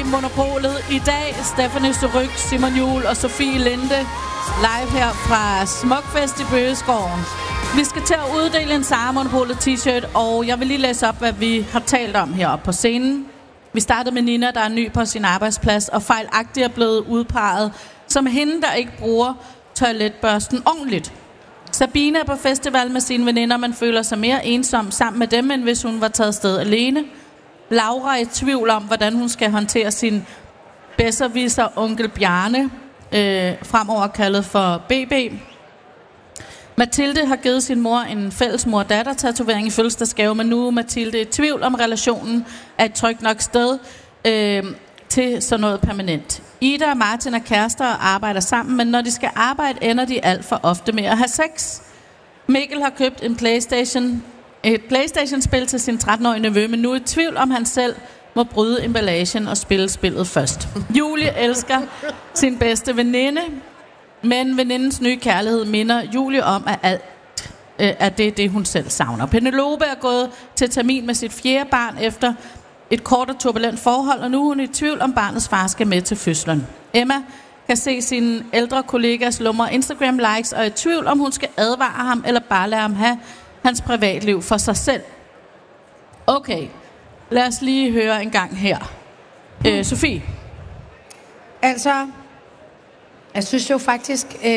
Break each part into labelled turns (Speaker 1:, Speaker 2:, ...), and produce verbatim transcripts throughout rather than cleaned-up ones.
Speaker 1: Monopolet. I dag Stephanie Surrugue, Simon Juhl og Sofie Linde live her fra Smukfest i Bøgeskoven. Vi skal til at uddele en Sara Monopolet t-shirt, og jeg vil lige læse op, hvad vi har talt om heroppe på scenen. Vi startede med Nina, der er ny på sin arbejdsplads, og fejlagtigt er blevet udpeget som hende, der ikke bruger toiletbørsten ordentligt. Sabine er på festival med sine veninder, men føler sig mere ensom sammen med dem, end hvis hun var taget sted alene. Laura er i tvivl om, hvordan hun skal håndtere sin bedserviser onkel Bjarne, øh, fremover kaldet for B B. Mathilde har givet sin mor en fælles mor-datter-tatovering i fødselsdagsgave, men nu er Mathilde i tvivl om relationen er et trygt nok sted øh, til sådan noget permanent. Ida og Martin er kærester og arbejder sammen, men når de skal arbejde, ender de alt for ofte med at have sex. Mikkel har købt en PlayStation, et PlayStation-spil til sin tretten-årige nevø, men nu er i tvivl om han selv må bryde emballagen og spille spillet først. Julie elsker sin bedste veninde, men venindens nye kærlighed minder Julie om, at alt øh, er det, det, hun selv savner. Penelope er gået til termin med sit fjerde barn efter et kort og turbulent forhold, og nu er hun i tvivl om barnets far skal med til fødslen. Emma kan se sine ældre kollegas lumre Instagram-likes og er i tvivl om hun skal advare ham eller bare lade ham have hans privatliv for sig selv. Okay, lad os lige høre en gang her. Mm. Øh, Sofie?
Speaker 2: Altså, jeg synes jo faktisk, øh,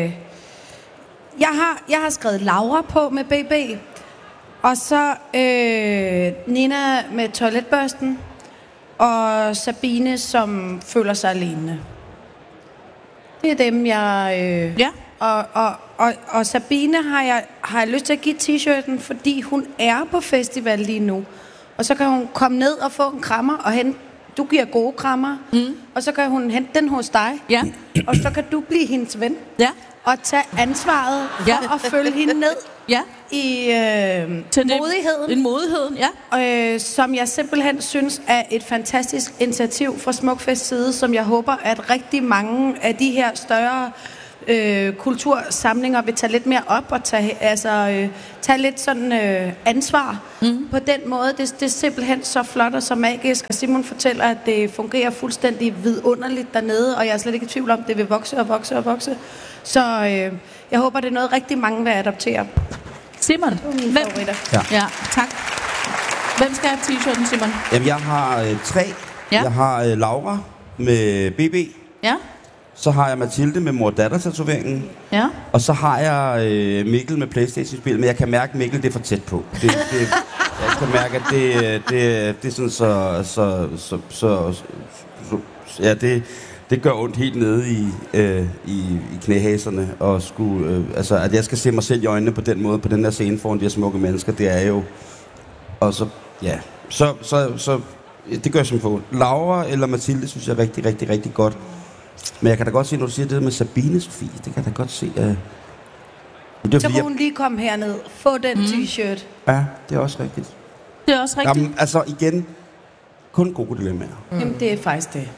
Speaker 2: jeg, har, jeg har skrevet Laura på med B B, og så øh, Nina med toiletbørsten, og Sabine, som føler sig alene. Det er dem, jeg... Øh,
Speaker 1: ja.
Speaker 2: Og, og, og, og Sabine har jeg, har jeg lyst til at give t-shirten, fordi hun er på festival lige nu. Og så kan hun komme ned og få en krammer, og hente, du giver gode krammer. Mm. Og så kan hun hente den hos dig.
Speaker 1: Ja.
Speaker 2: Og så kan du blive hendes ven.
Speaker 1: Ja.
Speaker 2: Og tage ansvaret for ja. at følge hende ned.
Speaker 1: Ja.
Speaker 2: I øh,
Speaker 1: til
Speaker 2: modigheden.
Speaker 1: En modigheden, ja.
Speaker 2: Øh, som jeg simpelthen synes er et fantastisk initiativ fra Smukfests side, som jeg håber, at rigtig mange af de her større øh, kultursamlinger vil tage lidt mere op og tage, altså, øh, tage lidt sådan øh, ansvar mm. på den måde. Det, det er simpelthen så flot og så magisk, og Simon fortæller, at det fungerer fuldstændig vidunderligt dernede, og jeg er slet ikke i tvivl om, at det vil vokse og vokse og vokse. Så øh, jeg håber, det er noget rigtig mange vil adoptere.
Speaker 1: Simon, hvem?
Speaker 3: Ja.
Speaker 1: ja, tak. Hvem skal have t-shirten, Simon?
Speaker 3: Jamen, jeg har øh, tre. Ja. Jeg har øh, Laura med B B.
Speaker 1: Ja.
Speaker 3: Så har jeg Mathilde med mor-datter-tatoveringen.
Speaker 1: Ja.
Speaker 3: Og så har jeg øh, Mikkel med PlayStation-spil, men jeg kan mærke, at Mikkel det er for tæt på. Det, det, jeg kan mærke, at det, det, det er sådan så... så, så, så, så ja, det... Det gør ondt helt nede i, øh, i, i knæhaserne, og skulle, øh, altså, at jeg skal se mig selv i øjnene på den måde, på den der scene foran de her smukke mennesker, det er jo... Og så, ja, så, så, så det gør jeg simpelthen på. Laura eller Mathilde synes jeg er rigtig, rigtig, rigtig godt. Men jeg kan da godt se, når du siger det der med Sabine, Sofie, det kan jeg da godt se. Uh...
Speaker 2: Det så kunne hun lige komme herned, få den mm. t-shirt.
Speaker 3: Ja, det er også rigtigt.
Speaker 1: Det er også rigtigt.
Speaker 3: Jamen, altså igen, kun gode dilemmaer.
Speaker 2: Mm. Jamen, det er faktisk det.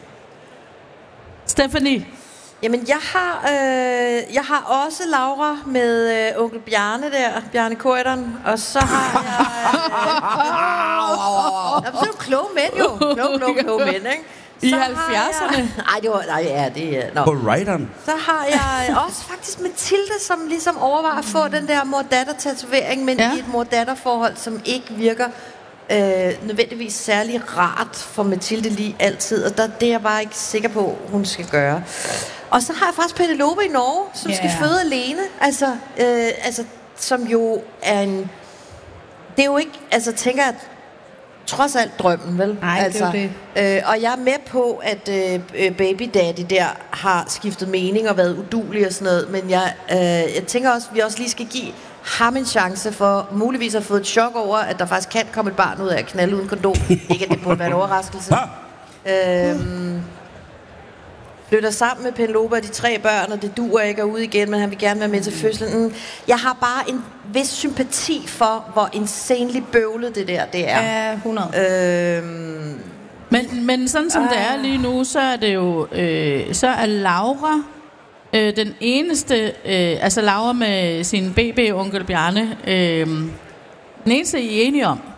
Speaker 1: Stephanie?
Speaker 4: Jamen, jeg har, øh, jeg har også Laura med øh, onkel Bjarne der, Bjarne Corydon, og så har jeg... Øh, Jamen, så er jo kloge mænd jo. Kloge, kloge, kloge mænd, ikke?
Speaker 1: I halvfjerdserne?
Speaker 4: Nej, det var... Nej, ja, det er...
Speaker 3: På Rideren?
Speaker 4: Så har jeg også faktisk Mathilde, som ligesom overvejer at få den der mor-datter-tatovering, men ja. i et mor-datter-forhold, som ikke virker... Øh, nødvendigvis særlig rart for Mathilde lige altid, og der, det er jeg bare ikke sikker på, hun skal gøre. Og så har jeg faktisk Penelope i Norge, som yeah. skal føde alene, altså, øh, altså, som jo er en... Det er jo ikke, altså tænker jeg, trods alt drømmen, vel?
Speaker 2: Nej,
Speaker 4: altså,
Speaker 2: det er det.
Speaker 4: Øh, og jeg er med på, at øh, baby daddy der har skiftet mening og været udulig og sådan noget, men jeg, øh, jeg tænker også, at vi også lige skal give ham en chance for muligvis at have fået et chok over, at der faktisk kan komme et barn ud af at knalde uden kondom. Ikke at det burde være en overraskelse. øhm, flytter sammen med Penelope og de tre børn, og det duer ikke at ud igen, men han vil gerne være med til fødslen. Jeg har bare en vis sympati for, hvor insanely bøvlet det der det er.
Speaker 2: Ja, hundrede.
Speaker 4: Øhm,
Speaker 1: men, men sådan som øh. det er lige nu, så er det jo, øh, så er Laura øh, den eneste, øh, altså Laura med sin B B-onkel Bjarne, øh, den eneste, I er enige om.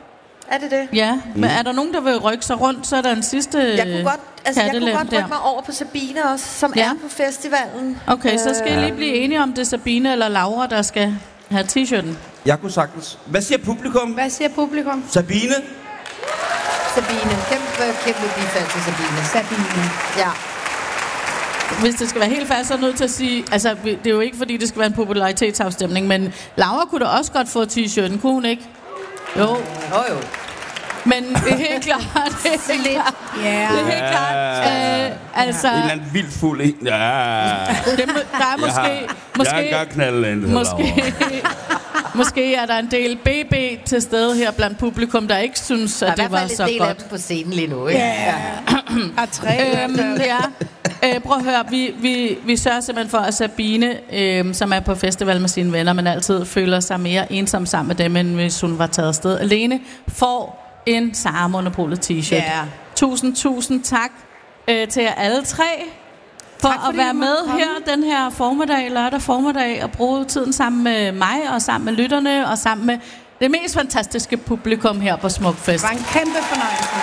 Speaker 4: Er det det?
Speaker 1: Ja, mm. men er der nogen, der vil rykke sig rundt, så er der en sidste
Speaker 4: Jeg kunne godt, altså, jeg kunne godt rykke
Speaker 1: der.
Speaker 4: mig over på Sabine også, som ja. er på festivalen.
Speaker 1: Okay, så skal I lige blive enige om det er Sabine eller Laura, der skal have t-shirten.
Speaker 3: Jeg kunne sagtens. Hvad siger publikum?
Speaker 2: Hvad siger publikum?
Speaker 3: Sabine?
Speaker 4: Sabine. Kæmpe, kæmpe bifald til Sabine.
Speaker 2: Sabine.
Speaker 4: Ja.
Speaker 1: Hvis det skal være helt fast, så er jeg nødt til at sige, altså det er jo ikke fordi, det skal være en popularitetsafstemning, men Laura kunne da også godt få t-shirten, kunne hun ikke? Jo.
Speaker 4: Jo, jo.
Speaker 1: Men det er helt klart, det er helt klart,
Speaker 2: Yeah.
Speaker 1: det er helt klart, øh, altså...
Speaker 3: En eller anden vildt fuld en. Ja.
Speaker 1: Det, der er måske...
Speaker 3: Jeg har,
Speaker 1: måske,
Speaker 3: jeg har engang knaldet en,
Speaker 1: måske, måske er der en del B B til stede her blandt publikum, der ikke synes, at det var så godt. Der er i hvert fald en del af dem
Speaker 4: på scenen lige nu, ikke?
Speaker 2: Ja. Og tre.
Speaker 1: Øhm, ja. Øh, prøv at høre, vi, vi, vi sørger simpelthen for, at Sabine, øh, som er på festival med sine venner, men altid føler sig mere ensom sammen med dem, end hvis hun var taget afsted alene, får en Sara Monopolet t-shirt.
Speaker 2: Yeah.
Speaker 1: Tusind, tusind tak øh, til jer alle tre for
Speaker 2: tak,
Speaker 1: at være med her den her formiddag, lørdag formiddag, og bruge tiden sammen med mig og sammen med lytterne og sammen med det mest fantastiske publikum her på Smukfest.
Speaker 2: Det var en kæmpe fornøjelse.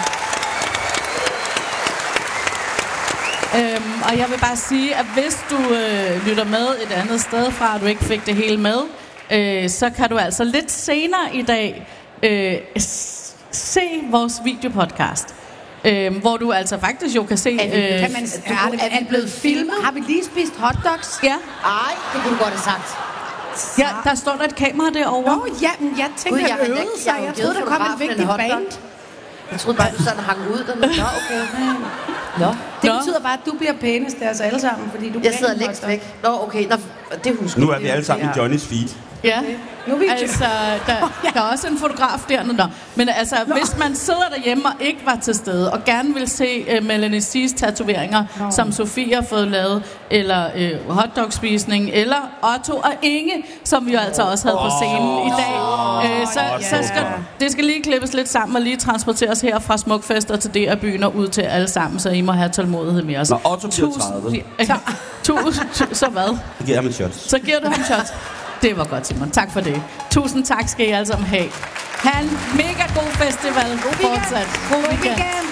Speaker 1: Øhm, og jeg vil bare sige, at hvis du øh, lytter med et andet sted fra, og du ikke fik det hele med, øh, så kan du altså lidt senere i dag øh, se vores videopodcast. Øh, hvor du altså faktisk jo kan se...
Speaker 2: Er, det,
Speaker 1: øh,
Speaker 2: kan man, er, er, det, er det blevet filmet? Har vi lige spist hotdogs?
Speaker 1: Ja.
Speaker 4: Ej, det kunne du godt have sagt.
Speaker 1: Ja, der står der et kamera derovre.
Speaker 2: Nå, ja, men jeg tænkte,
Speaker 4: Gud, jeg
Speaker 2: at
Speaker 4: har
Speaker 2: øvede
Speaker 4: ikke-
Speaker 2: sig.
Speaker 4: jeg har
Speaker 2: Jeg
Speaker 4: givet
Speaker 2: troede, der kom en
Speaker 4: fotografen en
Speaker 2: vigtig
Speaker 4: hotdog.
Speaker 2: band.
Speaker 4: Jeg troede bare, du sådan hang ud. Der. Nå, okay. Nå.
Speaker 2: Det
Speaker 1: Nå.
Speaker 2: betyder bare, at du bliver pænest af os alle sammen, fordi du
Speaker 4: Jeg sidder
Speaker 2: bliver en
Speaker 4: længst
Speaker 2: hotdog.
Speaker 4: væk. Nå, okay. Nå, det husker
Speaker 3: Nu
Speaker 4: jeg.
Speaker 3: er vi alle sammen i Johnnys feed.
Speaker 1: Ja,
Speaker 2: Nu er vi
Speaker 1: altså, der, der er også en fotograf dernede. Nå. Men altså, Nå. hvis man sidder derhjemme og ikke var til stede, og gerne vil se uh, Melanie C's tatoveringer, Nå. som Sofie har fået lavet, eller uh, hotdogspisning, eller Otto og Inge, som vi jo altså også havde oh. på scenen i dag, uh, så, oh, så skal det skal lige klippes lidt sammen og lige transporteres her fra Smukfest og til D R-byen og ud til alle sammen, så I må have tålmodighed med os.
Speaker 3: Når Otto bliver tredive.
Speaker 1: Tusind, så hvad?
Speaker 3: Så giver jeg ham en shot.
Speaker 1: Så giver du ham shots. Det var godt, Simon. Tak for det. Tusind tak skal I alle sammen have. Ha' en mega god festival. God
Speaker 2: weekend.
Speaker 1: fortsat. God
Speaker 2: God
Speaker 1: weekend.
Speaker 2: weekend.